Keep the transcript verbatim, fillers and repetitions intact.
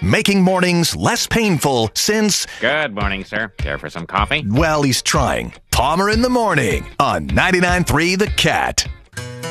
making mornings less painful since, Good morning, sir. Care for some coffee? well, he's trying. Palmer in the Morning on ninety-nine point three The Cat.